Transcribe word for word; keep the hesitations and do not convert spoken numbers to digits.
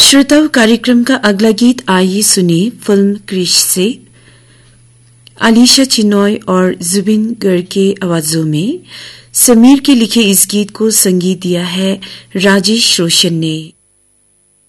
श्रोताओं, कार्यक्रम का अगला गीत आइए सुने फिल्म क्रिश से। अलीशा चिनॉय और जुबिन गर्ग के आवाजों में समीर के लिखे इस गीत को संगीत दिया है राजेश रोशन ने।